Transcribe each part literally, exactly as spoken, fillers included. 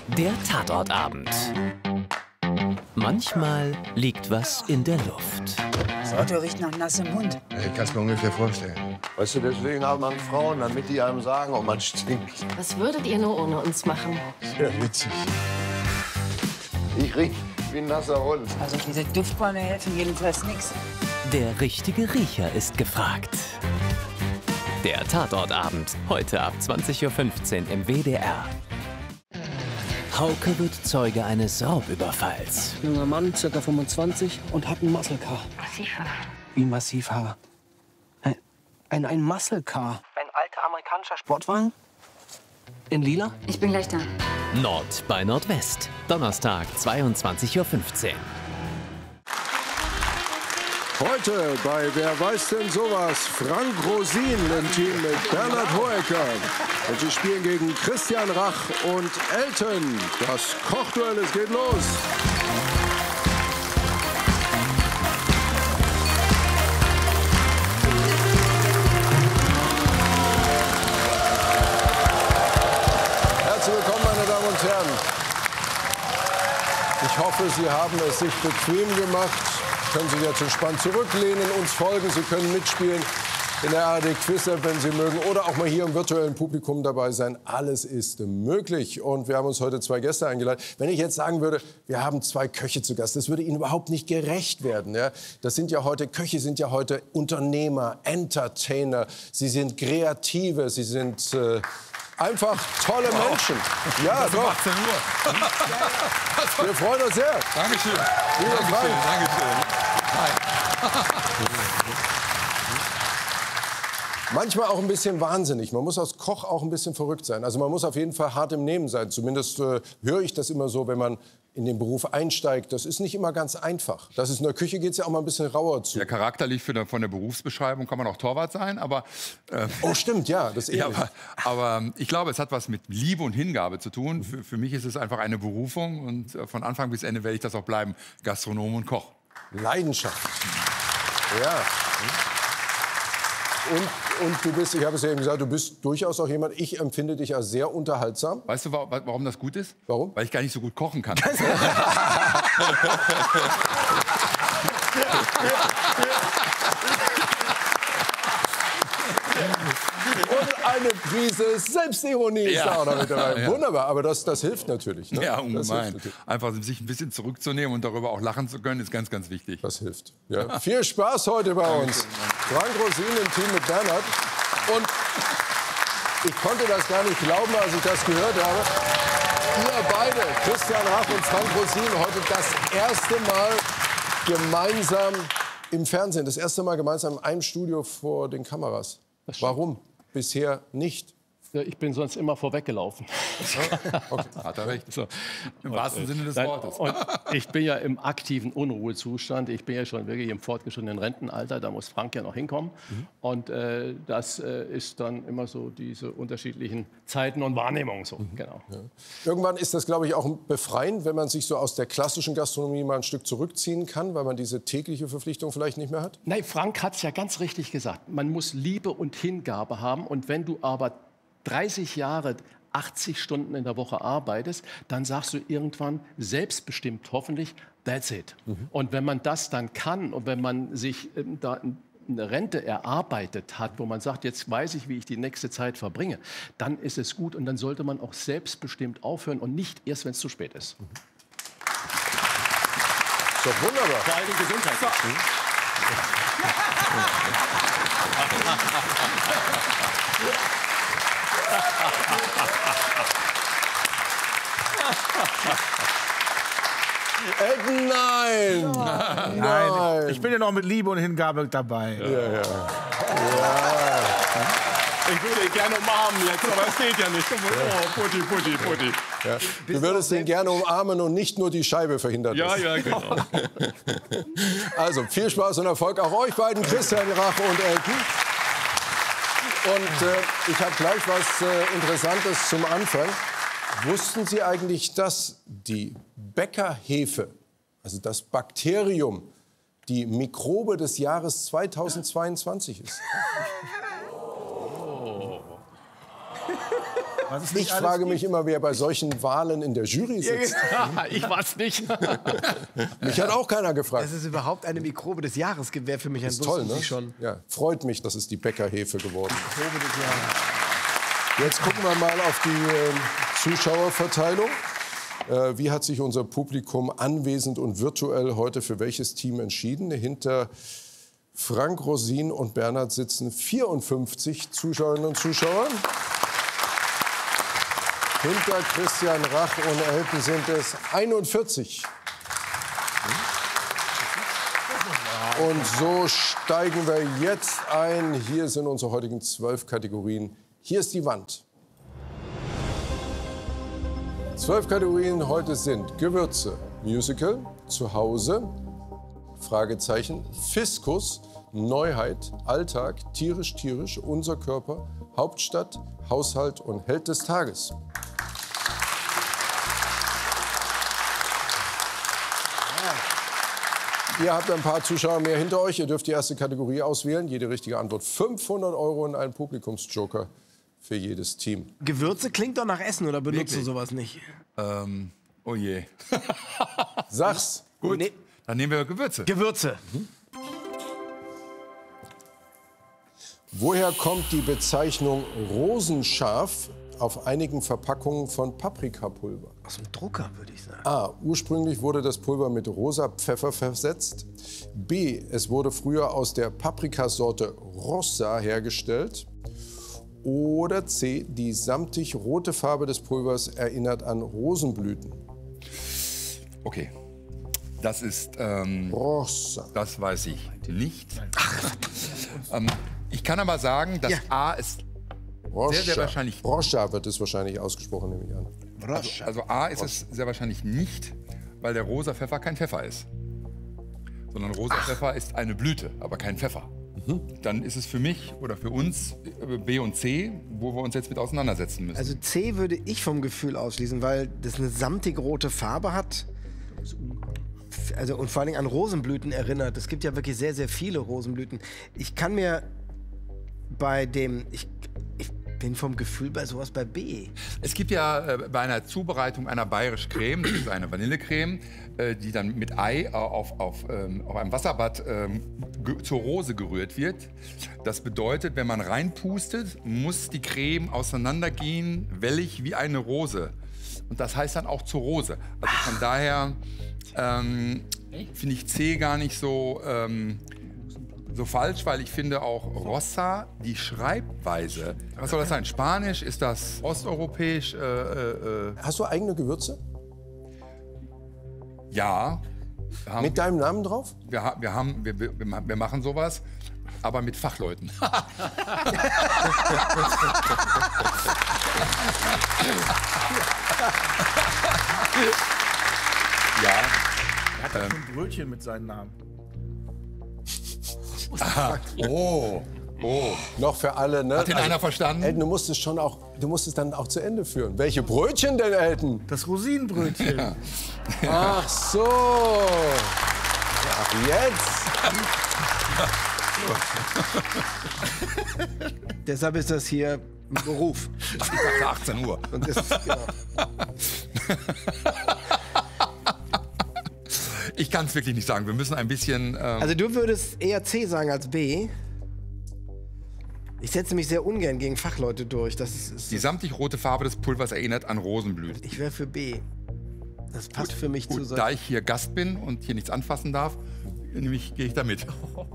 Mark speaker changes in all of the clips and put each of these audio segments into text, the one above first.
Speaker 1: Der Tatortabend. Manchmal liegt was in der Luft.
Speaker 2: Das Auto riecht nach nassem Mund.
Speaker 3: Ich kann es mir ungefähr vorstellen.
Speaker 4: Weißt du, deswegen haben man Frauen, damit die einem sagen, ob man stinkt.
Speaker 5: Was würdet ihr nur ohne uns machen?
Speaker 3: Ja, witzig.
Speaker 4: Ich riech wie ein nasser Hund.
Speaker 2: Also diese Duftbäume helfen jedenfalls nichts.
Speaker 1: Der richtige Riecher ist gefragt. Der Tatortabend, heute ab zwanzig Uhr fünfzehn im W D R. Hauke wird Zeuge eines Raubüberfalls.
Speaker 6: Junger Mann, ca. fünfundzwanzig, und hat ein Muscle Car.
Speaker 5: Massiver.
Speaker 6: Wie massiv Haar? Ein, ein, ein Muscle Car. Ein alter amerikanischer Sportwagen? In lila?
Speaker 5: Ich bin gleich da.
Speaker 1: Nord bei Nordwest, Donnerstag, zweiundzwanzig Uhr fünfzehn.
Speaker 7: Heute bei Wer weiß denn sowas? Frank Rosin im Team mit Bernhard Hoeker. Und sie spielen gegen Christian Rach und Elton. Das Kochduell, es geht los.
Speaker 4: Herzlich willkommen, meine Damen und Herren. Ich hoffe, Sie haben es sich bequem gemacht. Sie können sich jetzt entspannt zurücklehnen, uns folgen. Sie können mitspielen in der A R D Quiz-App, wenn Sie mögen. Oder auch mal hier im virtuellen Publikum dabei sein. Alles ist möglich. Und wir haben uns heute zwei Gäste eingeladen. Wenn ich jetzt sagen würde, wir haben zwei Köche zu Gast, das würde Ihnen überhaupt nicht gerecht werden. Ja? Das sind ja heute, Köche sind ja heute Unternehmer, Entertainer. Sie sind Kreative, sie sind... Äh, Einfach tolle Menschen. Ja,
Speaker 3: das
Speaker 4: doch.
Speaker 3: achtzehn Uhr.
Speaker 4: Wir freuen uns sehr.
Speaker 3: Dankeschön.
Speaker 4: Lieber Frank.
Speaker 3: Dankeschön. Hi.
Speaker 4: Manchmal auch ein bisschen wahnsinnig. Man muss als Koch auch ein bisschen verrückt sein. Also man muss auf jeden Fall hart im Nehmen sein. Zumindest äh, höre ich das immer so, wenn man in den Beruf einsteigt. Das ist nicht immer ganz einfach. Das ist in der Küche geht es ja auch mal ein bisschen rauer zu.
Speaker 3: Ja, charakterlich für eine, von der Berufsbeschreibung kann man auch Torwart sein, aber... Äh,
Speaker 4: oh, stimmt, ja. Das ist
Speaker 3: ja, aber, aber ich glaube, es hat was mit Liebe und Hingabe zu tun. Für, für mich ist es einfach eine Berufung und äh, von Anfang bis Ende werde ich das auch bleiben. Gastronom und Koch.
Speaker 4: Leidenschaft. Ja. Und, und du bist, ich habe es ja eben gesagt, du bist durchaus auch jemand, ich empfinde dich als sehr unterhaltsam.
Speaker 3: Weißt du, wa warum das gut ist?
Speaker 4: Warum?
Speaker 3: Weil ich gar nicht so gut kochen kann.
Speaker 4: Und eine Prise Selbstironie ist
Speaker 3: Ja.
Speaker 4: da auch noch mit dabei.
Speaker 3: Ja.
Speaker 4: Wunderbar, aber das, das hilft natürlich. Ne?
Speaker 3: Ja,
Speaker 4: Das hilft
Speaker 3: ungemein.
Speaker 4: natürlich.
Speaker 3: Einfach sich ein bisschen zurückzunehmen und darüber auch lachen zu können, ist ganz, ganz wichtig.
Speaker 4: Das hilft. Ja. Viel Spaß heute bei uns. Frank Rosin im Team mit Bernhard. Und ich konnte das gar nicht glauben, als ich das gehört habe. Ihr beide, Christian Rach und Frank Rosin, heute das erste Mal gemeinsam im Fernsehen. Das erste Mal gemeinsam in einem Studio vor den Kameras. Warum? Bisher nicht.
Speaker 8: Ich bin sonst immer vorweggelaufen.
Speaker 4: Okay.
Speaker 3: Hat er recht.
Speaker 8: So.
Speaker 3: Im wahrsten
Speaker 8: und,
Speaker 3: Sinne des
Speaker 8: nein,
Speaker 3: Wortes.
Speaker 8: Und ich bin ja im aktiven Unruhezustand. Ich bin ja schon wirklich im fortgeschrittenen Rentenalter. Da muss Frank ja noch hinkommen. Mhm. Und äh, das äh, ist dann immer so diese unterschiedlichen Zeiten und Wahrnehmungen. So. Mhm. Genau.
Speaker 4: Ja. Irgendwann ist das, glaube ich, auch befreiend, wenn man sich so aus der klassischen Gastronomie mal ein Stück zurückziehen kann, weil man diese tägliche Verpflichtung vielleicht nicht mehr hat.
Speaker 8: Nein, Frank hat es ja ganz richtig gesagt. Man muss Liebe und Hingabe haben. Und wenn du aber dreißig Jahre, achtzig Stunden in der Woche arbeitest, dann sagst du irgendwann selbstbestimmt hoffentlich, that's it. Mhm. Und wenn man das dann kann und wenn man sich ähm, da eine Rente erarbeitet hat, wo man sagt, jetzt weiß ich, wie ich die nächste Zeit verbringe, dann ist es gut und dann sollte man auch selbstbestimmt aufhören und nicht erst, wenn es zu spät ist. Mhm.
Speaker 4: Ist doch wunderbar.
Speaker 8: Vor allem Gesundheit. So.
Speaker 4: Elton, nein.
Speaker 9: Nein.
Speaker 4: Nein.
Speaker 9: Ich bin ja noch mit Liebe und Hingabe dabei.
Speaker 4: Ja, ja. Ja.
Speaker 8: Ich würde ihn gerne umarmen jetzt, aber es geht ja nicht. Oh, Putti, Putti, Putti.
Speaker 4: Ja. Du würdest ihn gerne umarmen und nicht nur die Scheibe verhindern.
Speaker 8: Ja, ja, genau.
Speaker 4: Also, viel Spaß und Erfolg auch euch beiden, Christian Rach und Elton. Und äh, ich habe gleich was äh, Interessantes zum Anfang. Wussten Sie eigentlich, dass die Bäckerhefe, also das Bakterium, die Mikrobe des Jahres zweitausendzweiundzwanzig ist? Ich frage mich immer, wer bei solchen Wahlen in der Jury sitzt.
Speaker 8: Ich war's nicht.
Speaker 4: Mich hat auch keiner gefragt.
Speaker 6: Das ist überhaupt eine Mikrobe des Jahres, wäre für mich ein
Speaker 4: Das ist toll, ne?
Speaker 6: Schon.
Speaker 4: Ja, freut mich, dass es die Bäckerhefe geworden ist. Mikrobe des Jahres. Jetzt gucken wir mal auf die äh, Zuschauerverteilung. Äh, wie hat sich unser Publikum anwesend und virtuell heute für welches Team entschieden? Hinter Frank Rosin und Bernhard sitzen vierundfünfzig Zuschauerinnen und Zuschauer. Hinter Christian Rach und Elton sind es einundvierzig. Und so steigen wir jetzt ein. Hier sind unsere heutigen zwölf Kategorien. Hier ist die Wand. Zwölf Kategorien heute sind Gewürze, Musical, Zuhause, Fragezeichen, Fiskus, Neuheit, Alltag, tierisch, tierisch, unser Körper, Hauptstadt, Haushalt und Held des Tages. Ihr habt ein paar Zuschauer mehr hinter euch. Ihr dürft die erste Kategorie auswählen. Jede richtige Antwort fünfhundert Euro und ein Publikumsjoker für jedes Team.
Speaker 6: Gewürze klingt doch nach Essen, oder benutzt
Speaker 3: Wirklich?
Speaker 6: du sowas nicht?
Speaker 3: Ähm, oh je.
Speaker 4: Sag's.
Speaker 3: Gut,
Speaker 6: Nee.
Speaker 3: dann nehmen wir Gewürze.
Speaker 6: Gewürze.
Speaker 4: Woher kommt die Bezeichnung Rosenscharf auf einigen Verpackungen von Paprikapulver?
Speaker 6: Aus dem Drucker, würde ich sagen.
Speaker 4: A. Ursprünglich wurde das Pulver mit rosa Pfeffer versetzt. B. Es wurde früher aus der Paprikasorte Rossa hergestellt. Oder C. Die samtig rote Farbe des Pulvers erinnert an Rosenblüten.
Speaker 3: Okay. Das ist. Ähm,
Speaker 4: Rossa.
Speaker 3: Das weiß ich nicht. ähm, ich kann aber sagen, dass
Speaker 6: Ja.
Speaker 3: A ist
Speaker 4: Rossa.
Speaker 3: sehr, sehr wahrscheinlich.
Speaker 4: Rossa wird es wahrscheinlich ausgesprochen, nehme ich an.
Speaker 3: Also, also A ist es sehr wahrscheinlich nicht, weil der rosa Pfeffer kein Pfeffer ist. Sondern rosa Ach. Pfeffer ist eine Blüte, aber kein Pfeffer. Mhm. Dann ist es für mich oder für uns B und C, wo wir uns jetzt mit auseinandersetzen müssen.
Speaker 6: Also C würde ich vom Gefühl ausschließen, weil das eine samtig rote Farbe hat. Also, und vor allen Dingen an Rosenblüten erinnert. Es gibt ja wirklich sehr, sehr viele Rosenblüten. Ich kann mir bei dem... Ich, ich bin vom Gefühl bei sowas bei B.
Speaker 3: Es gibt ja äh, bei einer Zubereitung einer bayerischen Creme, das ist eine Vanillecreme, äh, die dann mit Ei äh, auf, auf, ähm, auf einem Wasserbad ähm, zur Rose gerührt wird. Das bedeutet, wenn man reinpustet, muss die Creme auseinandergehen, wellig wie eine Rose. Und das heißt dann auch zur Rose. Also von daher ähm, finde ich C gar nicht so... Ähm, So falsch, weil ich finde auch Rossa, die Schreibweise, was soll das sein? Spanisch? Ist das osteuropäisch? Äh, äh,
Speaker 4: Hast du eigene Gewürze?
Speaker 3: ja. Wir haben,
Speaker 4: Mit deinem Namen drauf?
Speaker 3: wir, ha- wir, haben, wir, wir, wir machen sowas, aber mit Fachleuten. ja.
Speaker 9: Er hat ähm. ein Brötchen mit seinem Namen.
Speaker 3: Aha. Oh. Oh.
Speaker 4: Noch für alle, ne?
Speaker 3: Hat den einer verstanden?
Speaker 4: Elton, du musst es schon auch, du musst es dann auch zu Ende führen. Welche Brötchen denn, Elton?
Speaker 9: Das Rosinenbrötchen.
Speaker 3: Ja.
Speaker 4: Ach so. Ach, jetzt.
Speaker 6: Deshalb ist das hier ein Beruf.
Speaker 3: Ich dachte achtzehn Uhr.
Speaker 6: Und das, genau.
Speaker 3: Ich kann es wirklich nicht sagen. Wir müssen ein bisschen... Ähm
Speaker 6: Also du würdest eher C sagen als B. Ich setze mich sehr ungern gegen Fachleute durch. Das ist, ist
Speaker 3: die samtig rote Farbe des Pulvers erinnert an Rosenblüten.
Speaker 6: Ich wäre für B. Das passt
Speaker 3: Gut,
Speaker 6: für mich
Speaker 3: gut,
Speaker 6: zu so.
Speaker 3: Da ich hier Gast bin und hier nichts anfassen darf, nämlich gehe ich da mit.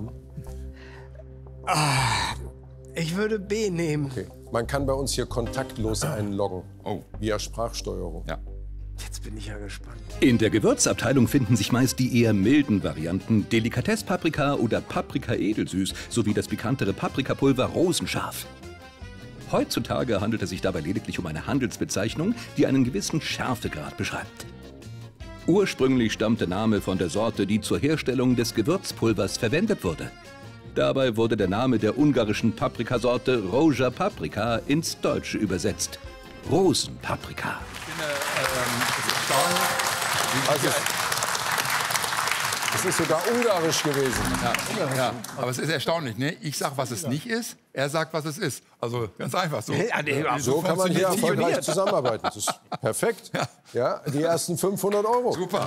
Speaker 6: Ah, ich würde B nehmen.
Speaker 4: Okay. Man kann bei uns hier kontaktlos einloggen.
Speaker 3: Oh.
Speaker 4: Via Sprachsteuerung.
Speaker 3: Ja.
Speaker 6: Jetzt bin ich ja gespannt.
Speaker 10: In der Gewürzabteilung finden sich meist die eher milden Varianten Delikatesspaprika oder Paprika edelsüß sowie das pikantere Paprikapulver Rosenscharf. Heutzutage handelt es sich dabei lediglich um eine Handelsbezeichnung, die einen gewissen Schärfegrad beschreibt. Ursprünglich stammt der Name von der Sorte, die zur Herstellung des Gewürzpulvers verwendet wurde. Dabei wurde der Name der ungarischen Paprikasorte Rózsa Paprika ins Deutsche übersetzt. Rosenpaprika.
Speaker 4: Also, Es ist sogar ungarisch gewesen.
Speaker 3: Ja, ja, aber es ist erstaunlich, ne? Ich sag, was es nicht ist, er sagt, was es ist. Also ganz einfach so.
Speaker 6: Ja, nee,
Speaker 4: So kann man hier erfolgreich zusammenarbeiten. Das ist perfekt. Ja, die ersten fünfhundert Euro.
Speaker 3: Super.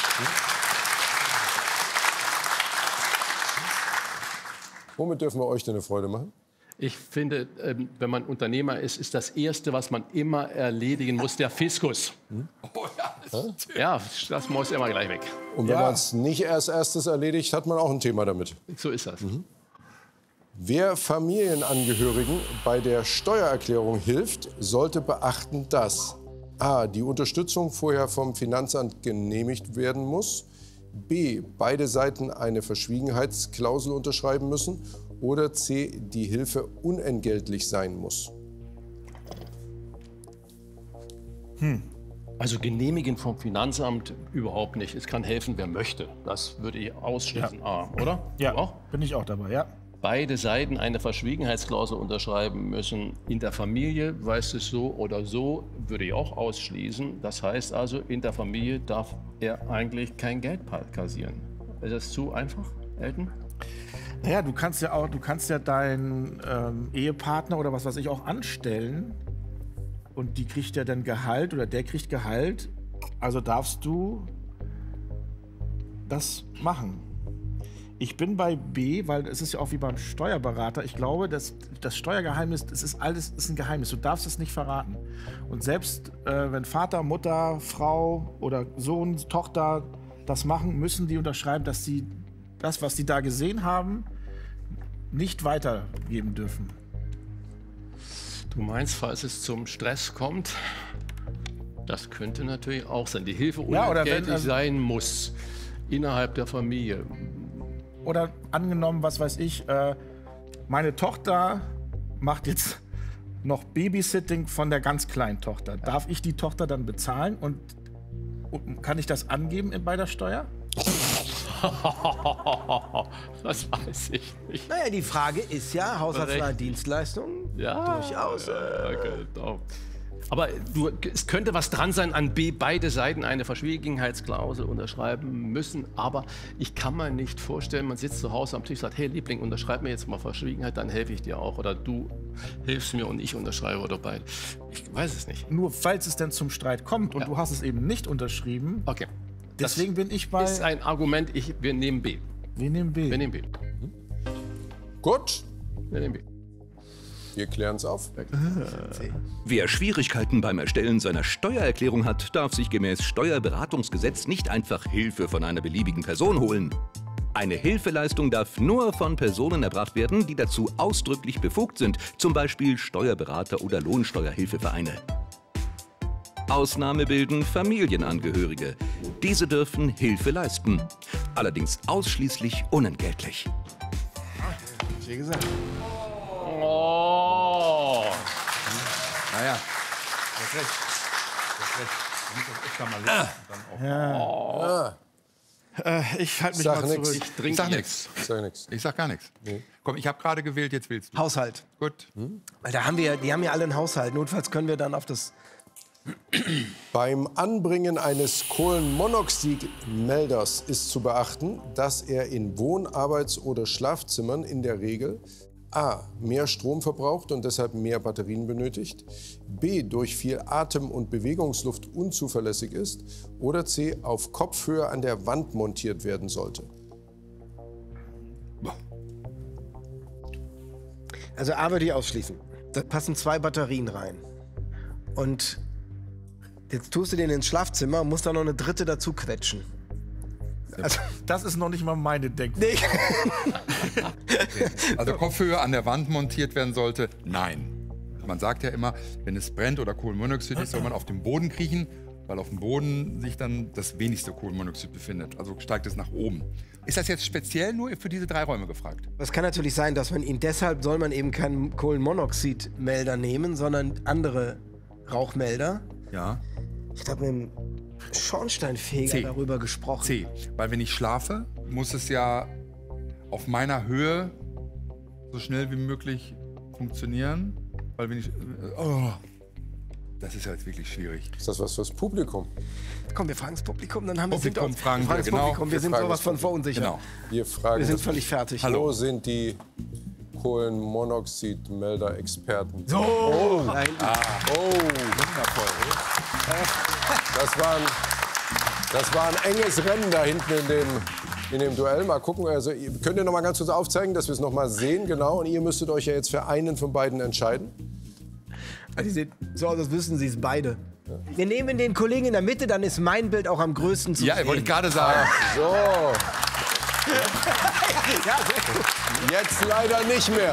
Speaker 4: Womit dürfen wir euch denn eine Freude machen?
Speaker 8: Ich finde, ähm, wenn man Unternehmer ist, ist das Erste, was man immer erledigen muss, der Fiskus.
Speaker 3: Oh, ja, das
Speaker 8: Ja, das muss immer gleich weg.
Speaker 4: Und wenn man es nicht erst erstes erledigt, hat man auch ein Thema damit.
Speaker 8: So ist das.
Speaker 4: Mhm. Wer Familienangehörigen bei der Steuererklärung hilft, sollte beachten, dass a. die Unterstützung vorher vom Finanzamt genehmigt werden muss, b. beide Seiten eine Verschwiegenheitsklausel unterschreiben müssen oder c. die Hilfe unentgeltlich sein muss.
Speaker 8: Hm. Also genehmigen vom Finanzamt überhaupt nicht. Es kann helfen, wer möchte. Das würde ich ausschließen,
Speaker 9: Ja.
Speaker 8: A, oder?
Speaker 9: Ja,
Speaker 8: Du auch?
Speaker 9: bin ich auch dabei, ja.
Speaker 8: Beide Seiten eine Verschwiegenheitsklausel unterschreiben müssen. In der Familie weiß es so oder so, würde ich auch ausschließen. Das heißt also, in der Familie darf er eigentlich kein Geld kassieren. Ist das zu einfach, Elton?
Speaker 9: Naja, du kannst ja auch, du kannst ja deinen ähm, Ehepartner oder was weiß ich auch anstellen und die kriegt ja dann Gehalt oder der kriegt Gehalt. Also darfst du das machen. Ich bin bei B, weil es ist ja auch wie beim Steuerberater. Ich glaube, dass das Steuergeheimnis, das ist alles ist ein Geheimnis. Du darfst es nicht verraten. Und selbst äh, wenn Vater, Mutter, Frau oder Sohn, Tochter das machen, müssen die unterschreiben, dass sie das, was sie da gesehen haben, nicht weitergeben dürfen.
Speaker 8: Du meinst, falls es zum Stress kommt, das könnte natürlich auch sein. Die Hilfe
Speaker 9: Ja, oder wenn,
Speaker 8: unentgeltlich
Speaker 9: also-
Speaker 8: sein muss innerhalb der Familie.
Speaker 9: Oder angenommen, was weiß ich, äh, meine Tochter macht jetzt noch Babysitting von der ganz kleinen Tochter. Darf ich die Tochter dann bezahlen und, und kann ich das angeben bei der Steuer?
Speaker 8: Das weiß ich nicht.
Speaker 6: Naja, die Frage ist ja, haushaltsnahe Dienstleistungen?
Speaker 8: Ja,
Speaker 6: Durchaus.
Speaker 8: Ja, genau. Aber du, es könnte was dran sein an B, beide Seiten eine Verschwiegenheitsklausel unterschreiben müssen. Aber ich kann mir nicht vorstellen, man sitzt zu Hause am Tisch und sagt, hey Liebling, unterschreib mir jetzt mal Verschwiegenheit, dann helfe ich dir auch. Oder du hilfst mir und ich unterschreibe oder beide. Ich weiß es nicht.
Speaker 9: Nur falls es denn zum Streit kommt und
Speaker 8: Ja.
Speaker 9: du hast es eben nicht unterschrieben.
Speaker 8: Okay.
Speaker 9: Deswegen bin ich bei.
Speaker 8: Das ist ein Argument, ich, wir nehmen B.
Speaker 9: Wir nehmen B.
Speaker 8: Wir nehmen B.
Speaker 4: Gut,
Speaker 8: Wir nehmen B.
Speaker 4: wir klären es auf.
Speaker 10: Wer Schwierigkeiten beim Erstellen seiner Steuererklärung hat, darf sich gemäß Steuerberatungsgesetz nicht einfach Hilfe von einer beliebigen Person holen. Eine Hilfeleistung darf nur von Personen erbracht werden, die dazu ausdrücklich befugt sind, zum Beispiel Steuerberater oder Lohnsteuerhilfevereine. Ausnahme bilden Familienangehörige. Diese dürfen Hilfe leisten, allerdings ausschließlich unentgeltlich.
Speaker 9: Wie gesagt.
Speaker 8: Oh!
Speaker 3: Naja, du hast recht. Du hast recht. Du musst das öfter mal lesen. Dann auch.
Speaker 9: Ja. Äh, ich halte mich
Speaker 4: Sag
Speaker 9: mal
Speaker 4: nix.
Speaker 9: zurück.
Speaker 8: Ich trinke
Speaker 3: Sag
Speaker 8: nichts.
Speaker 3: nichts.
Speaker 4: Sag nichts.
Speaker 3: Ich sag gar nichts. Komm, ich habe gerade gewählt, jetzt willst du.
Speaker 6: Haushalt.
Speaker 3: Gut.
Speaker 6: Weil da haben wir, die haben ja alle einen Haushalt. Notfalls können wir dann auf das.
Speaker 4: Beim Anbringen eines Kohlenmonoxidmelders ist zu beachten, dass er in Wohn-, Arbeits- oder Schlafzimmern in der Regel a. mehr Strom verbraucht und deshalb mehr Batterien benötigt, b. durch viel Atem- und Bewegungsluft unzuverlässig ist oder c. auf Kopfhöhe an der Wand montiert werden sollte.
Speaker 6: Also A würde ich ausschließen. Da passen zwei Batterien rein. Und jetzt tust du den ins Schlafzimmer und musst da noch eine dritte dazu quetschen. Also,
Speaker 9: Das ist noch nicht mal meine Denkweise.
Speaker 6: nee.
Speaker 3: Also Kopfhöhe an der Wand montiert werden sollte? Nein. Man sagt ja immer, wenn es brennt oder Kohlenmonoxid ist, soll man auf dem Boden kriechen, weil auf dem Boden sich dann das wenigste Kohlenmonoxid befindet. Also steigt es nach oben. Ist das jetzt speziell nur für diese drei Räume gefragt?
Speaker 6: Es kann natürlich sein, dass man ihn deshalb soll man eben keinen Kohlenmonoxidmelder nehmen, sondern andere Rauchmelder.
Speaker 3: Ja.
Speaker 6: Ich habe mit dem Schornsteinfeger
Speaker 3: C.
Speaker 6: darüber gesprochen.
Speaker 3: C. Weil wenn ich schlafe, muss es ja auf meiner Höhe so schnell wie möglich funktionieren. Weil wenn ich... Oh. Das ist jetzt wirklich schwierig.
Speaker 4: Ist das was fürs Publikum?
Speaker 6: Komm, wir fragen das Publikum, dann haben wir
Speaker 3: Publikum
Speaker 6: sind
Speaker 3: fragen
Speaker 6: wir fragen
Speaker 3: wir,
Speaker 6: das
Speaker 3: genau.
Speaker 6: Publikum. Wir
Speaker 4: Wir
Speaker 6: sind
Speaker 4: fragen
Speaker 6: sowas
Speaker 4: das
Speaker 6: von verunsichert.
Speaker 3: Genau.
Speaker 4: Wir fragen
Speaker 6: Wir sind
Speaker 4: das-
Speaker 6: völlig fertig.
Speaker 4: Wo sind die Kohlenmonoxidmelder-Experten?
Speaker 6: So!
Speaker 4: Oh,
Speaker 6: Nein.
Speaker 4: Ah. Oh.
Speaker 3: Wundervoll.
Speaker 4: Das war, ein, das war ein enges Rennen da hinten in dem, in dem Duell. Mal gucken. Also, ihr- könnt ihr noch mal ganz kurz aufzeigen, dass wir es noch mal sehen? Genau. Und ihr müsstet euch ja jetzt für einen von beiden entscheiden.
Speaker 6: Also, die sehen so aus, als wüssten sie es beide. Wir nehmen den Kollegen in der Mitte, dann ist mein Bild auch am größten zu
Speaker 3: Ja,
Speaker 6: sehen.
Speaker 3: wollte ich gerade sagen.
Speaker 4: So.
Speaker 6: Ja, sehr gut.
Speaker 4: Jetzt leider nicht mehr.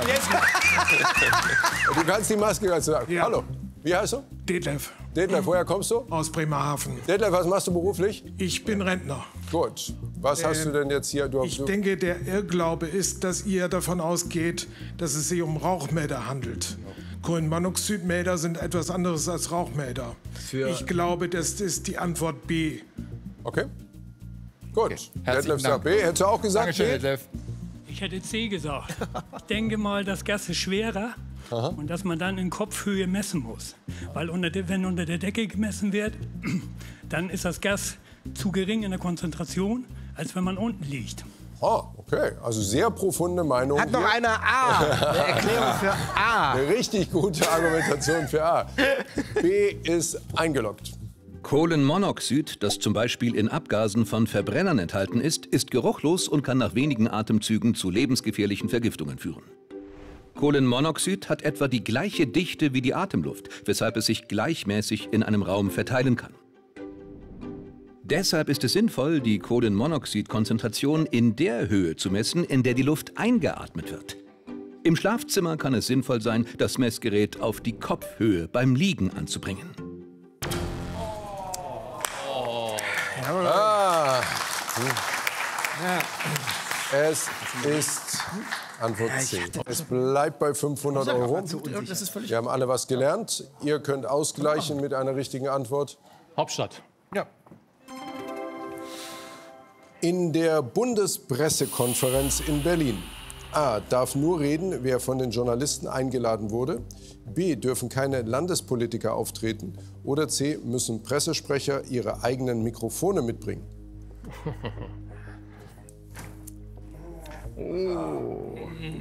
Speaker 4: Du kannst die Maske ganz sagen.
Speaker 11: Ja.
Speaker 4: Hallo. Wie heißt du?
Speaker 11: Detlef.
Speaker 4: Detlef, woher kommst du?
Speaker 11: Aus Bremerhaven.
Speaker 4: Detlef, was machst du beruflich?
Speaker 11: Ich bin Rentner.
Speaker 4: Gut. Was hast
Speaker 11: Ähm,
Speaker 4: du denn jetzt hier? Du,
Speaker 11: Ich
Speaker 4: du,
Speaker 11: denke, der Irrglaube ist, dass ihr davon ausgeht, dass es sich um Rauchmelder handelt. Kohlenmonoxidmelder sind etwas anderes als Rauchmelder.
Speaker 6: Für-
Speaker 11: Ich glaube, das ist die Antwort B.
Speaker 4: Okay. Gut.
Speaker 3: Herzlichen
Speaker 4: Detlef sagt
Speaker 3: Dank.
Speaker 4: B. Hättest du auch gesagt
Speaker 3: Dankeschön,
Speaker 4: B?
Speaker 3: Detlef.
Speaker 12: Ich hätte C gesagt. Ich denke mal, das Gas ist schwerer und dass man dann in Kopfhöhe messen muss. Weil unter der, wenn unter der Decke gemessen wird, dann ist das Gas zu gering in der Konzentration, als wenn man unten liegt.
Speaker 4: Oh, okay. Also sehr profunde Meinung.
Speaker 6: Hat noch
Speaker 4: hier.
Speaker 6: einer A. Eine Erklärung für A.
Speaker 4: Eine richtig gute Argumentation für A. B ist eingeloggt.
Speaker 10: Kohlenmonoxid, das zum Beispiel in Abgasen von Verbrennern enthalten ist, ist geruchlos und kann nach wenigen Atemzügen zu lebensgefährlichen Vergiftungen führen. Kohlenmonoxid hat etwa die gleiche Dichte wie die Atemluft, weshalb es sich gleichmäßig in einem Raum verteilen kann. Deshalb ist es sinnvoll, die Kohlenmonoxidkonzentration in der Höhe zu messen, in der die Luft eingeatmet wird. Im Schlafzimmer kann es sinnvoll sein, das Messgerät auf die Kopfhöhe beim Liegen anzubringen.
Speaker 4: Ah. Es ist Antwort C. Es bleibt bei fünfhundert Euro.
Speaker 9: Das ist völlig
Speaker 4: Wir haben alle was gelernt. Ihr könnt ausgleichen mit einer richtigen Antwort.
Speaker 8: Hauptstadt.
Speaker 9: Ja.
Speaker 4: In der Bundespressekonferenz in Berlin. A. Darf nur reden, wer von den Journalisten eingeladen wurde. B. Dürfen keine Landespolitiker auftreten. Oder C. Müssen Pressesprecher ihre eigenen Mikrofone mitbringen.
Speaker 9: Oh.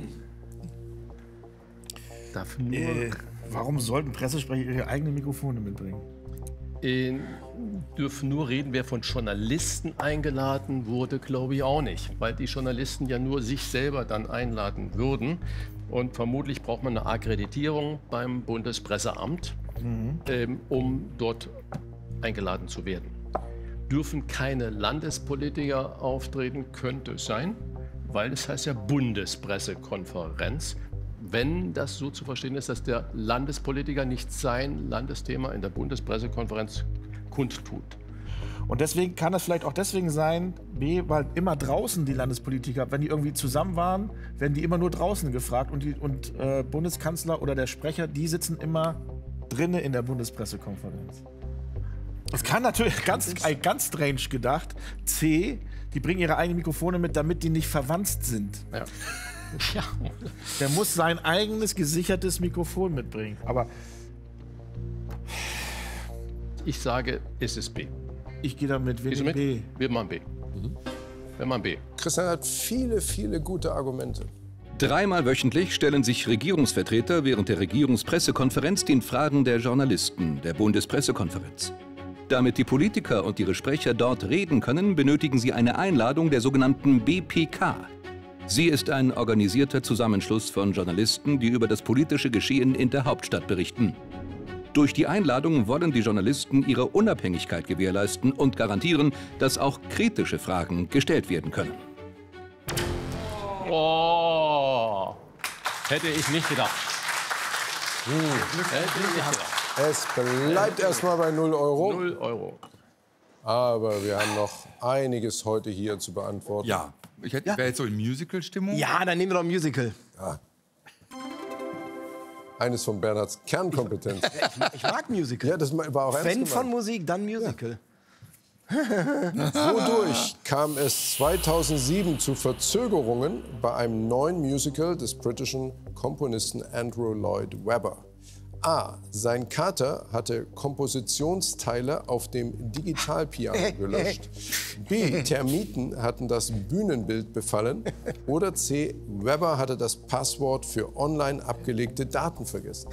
Speaker 9: Darf nur, äh, warum sollten Pressesprecher ihre eigenen Mikrofone mitbringen?
Speaker 8: Äh, dürfen nur reden, wer von Journalisten eingeladen wurde, glaube ich auch nicht. Weil die Journalisten ja nur sich selber dann einladen würden. Und vermutlich braucht man eine Akkreditierung beim Bundespresseamt, mhm. ähm, um dort eingeladen zu werden. Dürfen keine Landespolitiker auftreten, könnte es sein, weil es heißt ja Bundespressekonferenz. Wenn das so zu verstehen ist, dass der Landespolitiker nicht sein Landesthema in der Bundespressekonferenz kundtut.
Speaker 9: Und deswegen kann das vielleicht auch deswegen sein, B, weil immer draußen die Landespolitiker, wenn die irgendwie zusammen waren, werden die immer nur draußen gefragt und, die, und äh, Bundeskanzler oder der Sprecher, die sitzen immer drinnen in der Bundespressekonferenz. Es kann natürlich ganz, ganz strange gedacht, C, die bringen ihre eigenen Mikrofone mit, damit die nicht verwandt sind.
Speaker 8: Ja. Ja.
Speaker 9: Der muss sein eigenes gesichertes Mikrofon mitbringen. Aber
Speaker 8: ich sage, es ist B.
Speaker 9: Ich gehe damit, wir
Speaker 8: Gehst du
Speaker 9: nehmen
Speaker 8: mit?
Speaker 9: B.
Speaker 8: Wir machen B.
Speaker 4: Mhm.
Speaker 8: Wir machen B.
Speaker 4: Christian hat viele, viele gute Argumente.
Speaker 10: Dreimal wöchentlich stellen sich Regierungsvertreter während der Regierungspressekonferenz den Fragen der Journalisten der Bundespressekonferenz. Damit die Politiker und ihre Sprecher dort reden können, benötigen sie eine Einladung der sogenannten B P K. Sie ist ein organisierter Zusammenschluss von Journalisten, die über das politische Geschehen in der Hauptstadt berichten. Durch die Einladung wollen die Journalisten ihre Unabhängigkeit gewährleisten und garantieren, dass auch kritische Fragen gestellt werden können.
Speaker 8: Oh, hätte ich nicht gedacht.
Speaker 4: Hm.
Speaker 8: Hätte ich nicht gedacht.
Speaker 4: Es bleibt erstmal bei null Euro.
Speaker 8: null Euro.
Speaker 4: Aber wir haben noch einiges heute hier zu beantworten.
Speaker 3: Ja, ich hätte,
Speaker 6: Ja.
Speaker 3: wäre jetzt so in Musical-Stimmung.
Speaker 6: Ja, dann nehmen wir doch ein Musical.
Speaker 4: Ja. Eines von Bernhards Kernkompetenz.
Speaker 6: Ich, mag- ich mag Musical.
Speaker 4: Ja, das war auch ernst
Speaker 6: Wenn von
Speaker 4: gemeint.
Speaker 6: Musik, dann Musical.
Speaker 4: Wodurch kam es zweitausendsieben zu Verzögerungen bei einem neuen Musical des britischen Komponisten Andrew Lloyd Webber? A. Sein Kater hatte Kompositionsteile auf dem Digitalpiano gelöscht. B. Termiten hatten das Bühnenbild befallen. Oder C. Weber hatte das Passwort für online abgelegte Daten vergessen.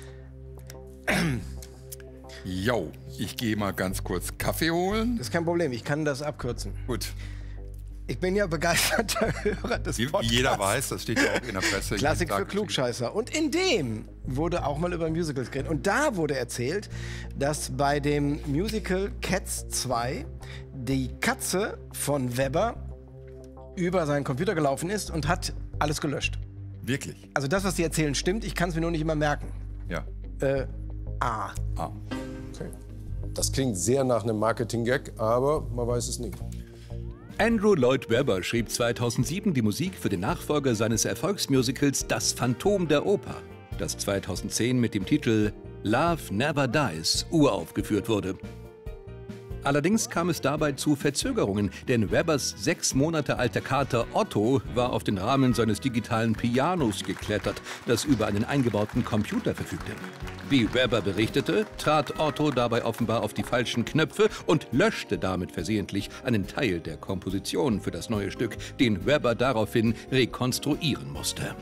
Speaker 3: Jo, ich gehe mal ganz kurz Kaffee holen.
Speaker 6: Das ist kein Problem, ich kann das abkürzen.
Speaker 3: Gut.
Speaker 6: Ich bin ja begeisterter Hörer des
Speaker 3: Wie,
Speaker 6: Podcasts.
Speaker 3: wie jeder weiß, das steht ja auch in der Presse.
Speaker 6: Klassik
Speaker 3: jeden
Speaker 6: für
Speaker 3: Tag
Speaker 6: Klugscheißer. Und in dem wurde auch mal über Musicals geredet. Und da wurde erzählt, dass bei dem Musical Cats zwei die Katze von Weber über seinen Computer gelaufen ist und hat alles gelöscht.
Speaker 3: Wirklich?
Speaker 6: Also das, was die erzählen, stimmt. Ich kann es mir nur nicht immer merken.
Speaker 3: Ja.
Speaker 6: Äh, A.
Speaker 3: Ah.
Speaker 4: Okay. Das klingt sehr nach einem Marketing-Gag, aber man weiß es nie.
Speaker 10: Andrew Lloyd Webber schrieb zweitausendsieben die Musik für den Nachfolger seines Erfolgsmusicals Das Phantom der Oper, das zweitausendzehn mit dem Titel Love Never Dies uraufgeführt wurde. Allerdings kam es dabei zu Verzögerungen, denn Webbers sechs Monate alter Kater Otto war auf den Rahmen seines digitalen Pianos geklettert, das über einen eingebauten Computer verfügte. Wie Webber berichtete, trat Otto dabei offenbar auf die falschen Knöpfe und löschte damit versehentlich einen Teil der Komposition für das neue Stück, den Webber daraufhin rekonstruieren musste.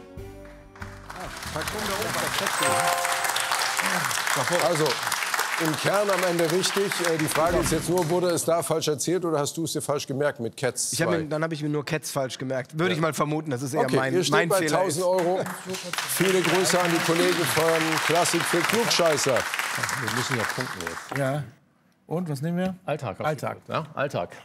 Speaker 4: Also, im Kern am Ende richtig. Die Frage ist jetzt nur, wurde es da falsch erzählt oder hast du es dir falsch gemerkt mit Cats zwei?
Speaker 6: Ich hab mir, dann habe ich mir nur Cats falsch gemerkt. Würde ja. ich mal vermuten, das ist eher
Speaker 4: okay,
Speaker 6: mein,
Speaker 4: ihr steht
Speaker 6: mein
Speaker 4: bei
Speaker 6: Fehler.
Speaker 4: tausend Euro. Viele Grüße an die Kollegen von Klassik für Klugscheißer.
Speaker 8: Wir müssen ja punkten jetzt.
Speaker 9: Ja. Und, was nehmen wir?
Speaker 8: Alltag.
Speaker 9: Alltag.
Speaker 8: Ja, Alltag.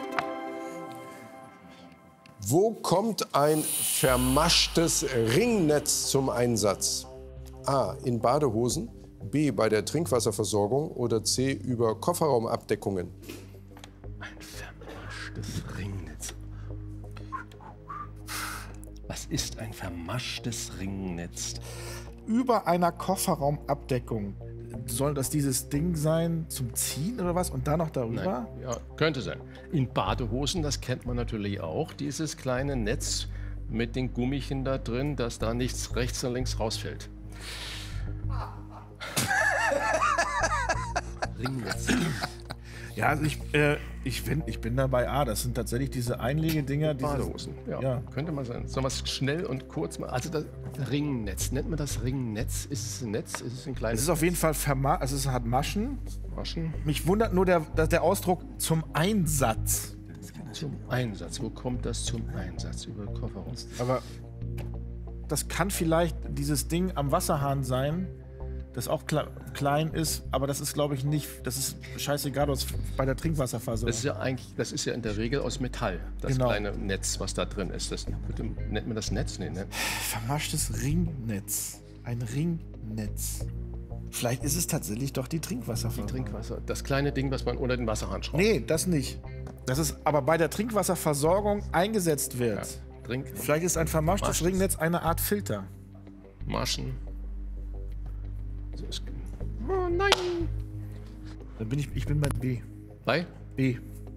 Speaker 4: Wo kommt ein vermaschtes Ringnetz zum Einsatz? A. In Badehosen. B. Bei der Trinkwasserversorgung. Oder C. Über Kofferraumabdeckungen.
Speaker 8: Ein vermaschtes Ringnetz. Was ist ein vermaschtes Ringnetz?
Speaker 9: Über einer Kofferraumabdeckung. Soll das dieses Ding sein zum Ziehen oder was? Und dann noch darüber?
Speaker 8: Nein. Ja, könnte sein. In Badehosen, das kennt man natürlich auch, dieses kleine Netz mit den Gummichen da drin, dass da nichts rechts und links rausfällt.
Speaker 9: Ringnetz. Ja, also ich, äh, ich, bin, ich bin da bei A. Das sind tatsächlich diese Einlegedinger.
Speaker 8: Badehosen, ja, ja. Könnte man sein. So was schnell und kurz mal. Also das Ringnetz. Nennt man das Ringnetz? Ist es ein Netz? Ist es ein kleines
Speaker 9: Es ist auf jeden Fall vermacht. Also es hat Maschen.
Speaker 8: Maschen.
Speaker 9: Mich wundert nur der, der Ausdruck zum Einsatz.
Speaker 8: Zum Einsatz. Wo kommt das zum Einsatz? Über Kofferraum.
Speaker 9: Aber das kann vielleicht dieses Ding am Wasserhahn sein, das auch kle klein ist, aber das ist, glaube ich, nicht, das ist scheißegal, was bei der Trinkwasserversorgung.
Speaker 8: Das ist ja eigentlich, das ist ja in der Regel aus Metall, das
Speaker 9: genau.
Speaker 8: kleine Netz, was da drin ist. Das, nennt man das Netz? Nee, ne?
Speaker 9: Vermaschtes Ringnetz. Ein Ringnetz. Vielleicht ist es tatsächlich doch die Trinkwasserversorgung.
Speaker 8: Die Trinkwasser, das kleine Ding, was man unter den Wasserhahn schraubt.
Speaker 9: Nee, das nicht. Das ist aber bei der Trinkwasserversorgung eingesetzt wird.
Speaker 8: Ja, Trink
Speaker 9: Vielleicht ist ein vermaschtes
Speaker 8: Maschtes.
Speaker 9: Ringnetz eine Art Filter.
Speaker 8: Maschen. Oh nein!
Speaker 9: Dann bin ich, ich bin bei B.
Speaker 8: Bei?
Speaker 9: B.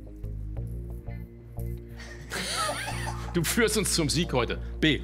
Speaker 8: Du führst uns zum Sieg heute. B.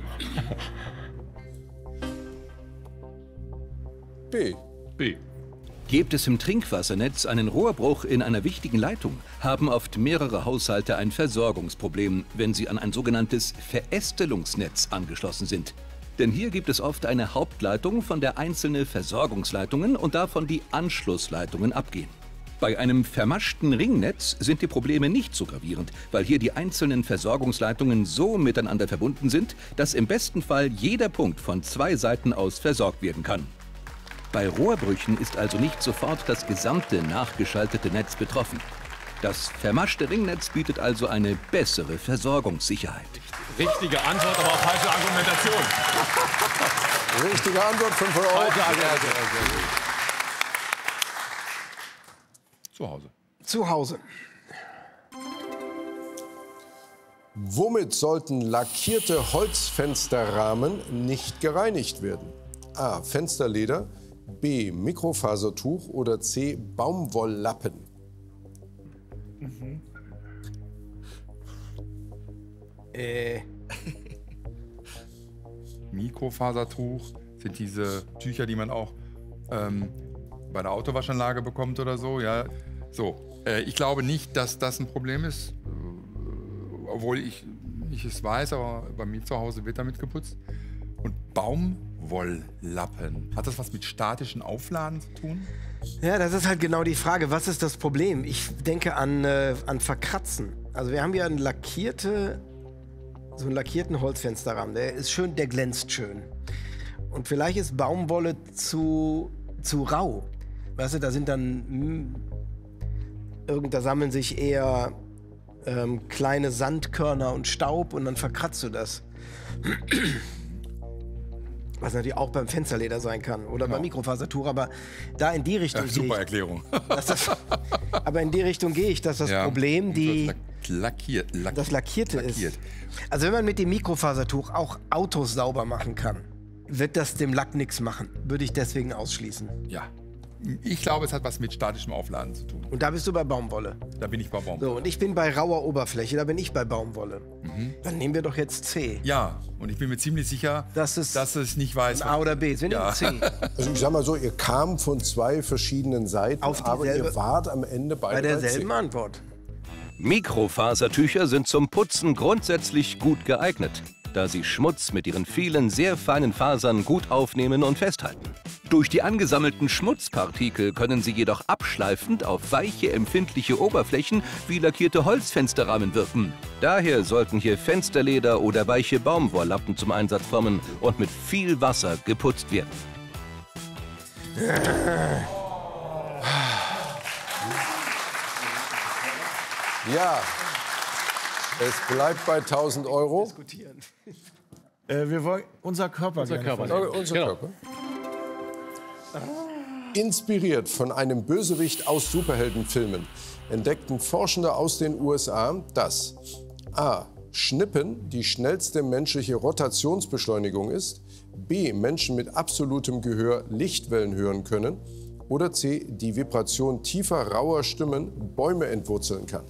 Speaker 4: B.
Speaker 8: B.
Speaker 10: Gibt es im Trinkwassernetz einen Rohrbruch in einer wichtigen Leitung, haben oft mehrere Haushalte ein Versorgungsproblem, wenn sie an ein sogenanntes Verästelungsnetz angeschlossen sind. Denn hier gibt es oft eine Hauptleitung, von der einzelne Versorgungsleitungen und davon die Anschlussleitungen abgehen. Bei einem vermaschten Ringnetz sind die Probleme nicht so gravierend, weil hier die einzelnen Versorgungsleitungen so miteinander verbunden sind, dass im besten Fall jeder Punkt von zwei Seiten aus versorgt werden kann. Bei Rohrbrüchen ist also nicht sofort das gesamte nachgeschaltete Netz betroffen. Das vermaschte Ringnetz bietet also eine bessere Versorgungssicherheit.
Speaker 13: Richtige Antwort, aber auch falsche Argumentation.
Speaker 4: Richtige Antwort, fünfhundert Euro.
Speaker 13: Falsche Argumentation.
Speaker 3: Zu Hause.
Speaker 6: Zu Hause.
Speaker 4: Womit sollten lackierte Holzfensterrahmen nicht gereinigt werden? A. Fensterleder, B. Mikrofasertuch oder C. Baumwolllappen?
Speaker 6: Mhm. Äh.
Speaker 3: Mikrofasertuch sind diese Tücher, die man auch ähm, bei der Autowaschanlage bekommt oder so. Ja. So, äh, ich glaube nicht, dass das ein Problem ist, äh, obwohl ich, ich es weiß, aber bei mir zu Hause wird damit geputzt. Und Baumwolllappen, hat das was mit statischen Aufladen zu tun?
Speaker 6: Ja, das ist halt genau die Frage. Was ist das Problem? Ich denke an, äh, an Verkratzen. Also wir haben ja einen lackierte, so einen lackierten Holzfensterrahmen. Der ist schön, der glänzt schön. Und vielleicht ist Baumwolle zu, zu rau. Weißt du, da sind dann, mh, irgend, da sammeln sich eher ähm, kleine Sandkörner und Staub und dann verkratzt du das. Was natürlich auch beim Fensterleder sein kann oder genau. beim Mikrofasertuch, aber da in die Richtung
Speaker 3: ja, super
Speaker 6: gehe ich,
Speaker 3: Erklärung.
Speaker 6: Dass das, aber in die Richtung gehe ich, dass das
Speaker 3: ja,
Speaker 6: Problem die,
Speaker 3: lackiert, lackiert,
Speaker 6: das Lackierte
Speaker 3: lackiert.
Speaker 6: ist. Also wenn man mit dem Mikrofasertuch auch Autos sauber machen kann, wird das dem Lack nichts machen. Würde ich deswegen ausschließen.
Speaker 3: Ja. Ich glaube, es hat was mit statischem Aufladen zu tun.
Speaker 6: Und da bist du bei Baumwolle.
Speaker 3: Da bin ich bei Baumwolle.
Speaker 6: So, und ich bin bei rauer Oberfläche, da bin ich bei Baumwolle. Mhm. Dann nehmen wir doch jetzt C.
Speaker 3: Ja, und ich bin mir ziemlich sicher,
Speaker 6: dass es,
Speaker 3: dass es nicht weiß.
Speaker 6: A oder B, wir nehmen
Speaker 3: ja.
Speaker 6: C.
Speaker 4: Also ich sag mal so, ihr kam von zwei verschiedenen Seiten,
Speaker 6: Auf
Speaker 4: aber
Speaker 6: dieselbe,
Speaker 4: ihr wart am Ende beide
Speaker 6: bei derselben Antwort.
Speaker 10: Mikrofasertücher sind zum Putzen grundsätzlich gut geeignet, da sie Schmutz mit ihren vielen sehr feinen Fasern gut aufnehmen und festhalten. Durch die angesammelten Schmutzpartikel können sie jedoch abschleifend auf weiche, empfindliche Oberflächen wie lackierte Holzfensterrahmen wirken. Daher sollten hier Fensterleder oder weiche Baumwolllappen zum Einsatz kommen und mit viel Wasser geputzt werden.
Speaker 4: Ja, es bleibt bei tausend Euro.
Speaker 6: Diskutieren.
Speaker 9: Äh, wir wollen unser Körper
Speaker 8: Unser
Speaker 9: gerne
Speaker 8: Körper.
Speaker 4: Okay, unser
Speaker 8: Genau.
Speaker 4: Körper. Inspiriert von einem Bösewicht aus Superheldenfilmen entdeckten Forschende aus den U S A, dass a. Schnippen die schnellste menschliche Rotationsbeschleunigung ist, b. Menschen mit absolutem Gehör Lichtwellen hören können oder c. die Vibration tiefer, rauer Stimmen Bäume entwurzeln kann.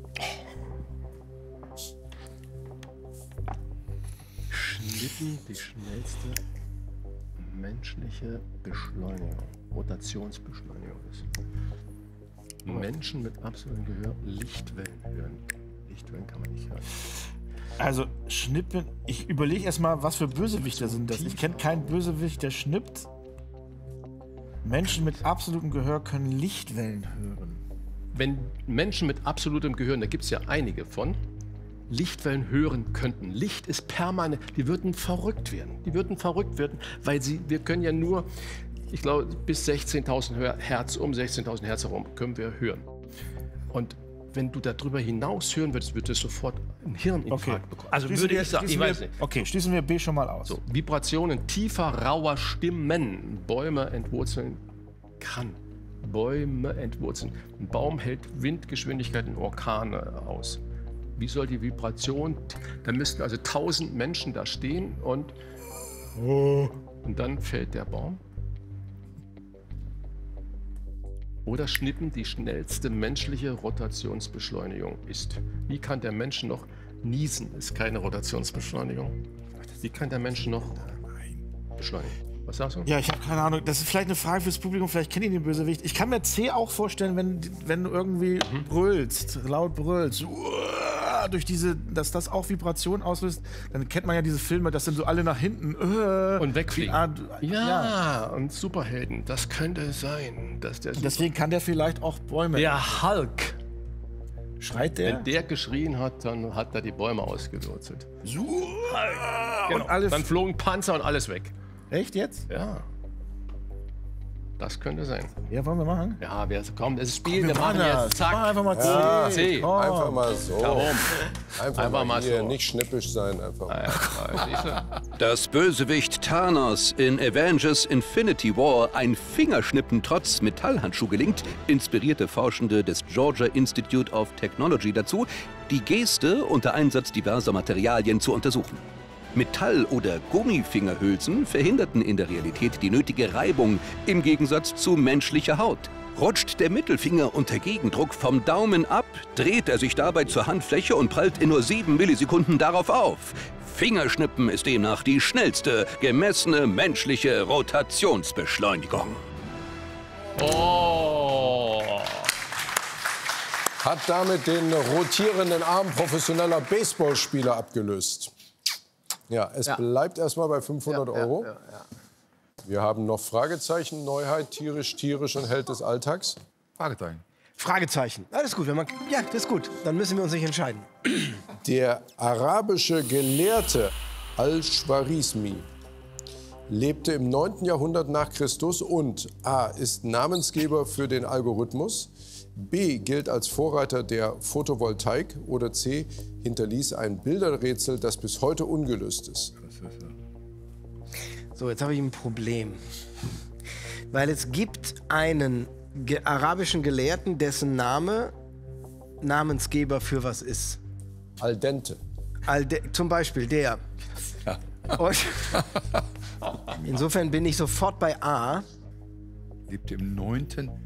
Speaker 8: Schnippen die schnellste menschliche Beschleunigung, Rotationsbeschleunigung ist. Menschen mit absolutem Gehör Lichtwellen hören. Lichtwellen kann man nicht hören.
Speaker 9: Also Schnippen, ich überlege erst mal, was für Bösewichter sind das. Ich kenne keinen Bösewicht, der schnippt. Menschen mit absolutem Gehör können Lichtwellen hören.
Speaker 8: Wenn Menschen mit absolutem Gehör, da gibt es ja einige von, Lichtwellen hören könnten. Licht ist permanent, die würden verrückt werden. Die würden verrückt werden, weil sie, wir können ja nur, ich glaube, bis sechzehntausend Hertz, um sechzehntausend Hertz herum können wir hören. Und wenn du darüber hinaus hören würdest, würdest du sofort einen Hirninfarkt
Speaker 9: Okay.
Speaker 8: bekommen. Also
Speaker 9: Schließen
Speaker 8: würde
Speaker 9: wir-
Speaker 8: ich sagen, ich
Speaker 9: schließen
Speaker 8: weiß
Speaker 9: wir-
Speaker 8: nicht.
Speaker 9: Okay, schließen wir B schon mal aus.
Speaker 8: So, Vibrationen tiefer, rauer Stimmen, Bäume entwurzeln kann. Bäume entwurzeln. Ein Baum hält Windgeschwindigkeiten, Orkane aus. Wie soll die Vibration, da müssten also tausend Menschen da stehen und, und dann fällt der Baum. Oder Schnippen die schnellste menschliche Rotationsbeschleunigung ist. Wie kann der Mensch noch niesen? Ist keine Rotationsbeschleunigung. Wie kann der Mensch noch beschleunigen? Was sagst du?
Speaker 9: Ja, ich habe keine Ahnung. Das ist vielleicht eine Frage fürs Publikum. Vielleicht kennt ihr den Bösewicht. Ich kann mir C auch vorstellen, wenn, wenn du irgendwie
Speaker 8: Mhm.
Speaker 9: brüllst, laut brüllst, uah, durch diese, dass das auch Vibrationen auslöst. Dann kennt man ja diese Filme, das sind so alle nach hinten uh,
Speaker 8: Und wegfliegen.
Speaker 9: Ah,
Speaker 8: Ja, und Superhelden, das könnte sein. Dass der
Speaker 9: Deswegen kann der vielleicht auch Bäume.
Speaker 8: Der Hulk.
Speaker 9: Schreit der?
Speaker 8: Wenn der geschrien hat, dann hat er die Bäume ausgewurzelt.
Speaker 9: So.
Speaker 8: Genau.
Speaker 9: Und alles.
Speaker 8: Dann flogen Panzer und alles weg.
Speaker 9: Echt jetzt?
Speaker 8: Ja. Das könnte sein.
Speaker 9: Ja, wollen wir machen?
Speaker 8: Ja, wir kommen, das ist Spiel,
Speaker 9: wir
Speaker 8: wir machen
Speaker 9: machen das.
Speaker 8: jetzt. Zack.
Speaker 9: Mach einfach mal C.
Speaker 4: Ja,
Speaker 8: C.
Speaker 9: Komm.
Speaker 4: einfach mal so.
Speaker 8: Darum.
Speaker 4: Einfach,
Speaker 8: Einfach
Speaker 4: mal,
Speaker 8: mal
Speaker 4: hier,
Speaker 8: so.
Speaker 4: nicht schnippisch sein. Einfach mal.
Speaker 10: Das Bösewicht Thanos in Avengers Infinity War ein Fingerschnippen trotz Metallhandschuh gelingt, inspirierte Forschende des Georgia Institute of Technology dazu, die Geste unter Einsatz diverser Materialien zu untersuchen. Metall- oder Gummifingerhülsen verhinderten in der Realität die nötige Reibung im Gegensatz zu menschlicher Haut. Rutscht der Mittelfinger unter Gegendruck vom Daumen ab, dreht er sich dabei zur Handfläche und prallt in nur sieben Millisekunden darauf auf. Fingerschnippen ist demnach die schnellste gemessene menschliche Rotationsbeschleunigung.
Speaker 13: Oh.
Speaker 4: Hat damit den rotierenden Arm professioneller Baseballspieler abgelöst. Ja, es
Speaker 6: Ja.
Speaker 4: bleibt erstmal bei fünfhundert
Speaker 6: Ja,
Speaker 4: Euro.
Speaker 6: ja, ja, ja.
Speaker 4: Wir haben noch Fragezeichen, Neuheit, tierisch, tierisch und Held des Alltags.
Speaker 3: Fragezeichen.
Speaker 6: Fragezeichen. Alles gut, wenn man. Ja, das ist gut. Dann müssen wir uns nicht entscheiden.
Speaker 4: Der arabische Gelehrte Al-Schwarizmi lebte im neunten Jahrhundert nach Christus und A. ist Namensgeber für den Algorithmus, B. gilt als Vorreiter der Photovoltaik oder C. hinterließ ein Bilderrätsel, das bis heute ungelöst ist.
Speaker 6: So, jetzt habe ich ein Problem. Weil es gibt einen ge arabischen Gelehrten, dessen Name Namensgeber für was ist.
Speaker 4: Al dente.
Speaker 6: Al de zum Beispiel der. Und insofern bin ich sofort bei A.
Speaker 3: Lebte im neunten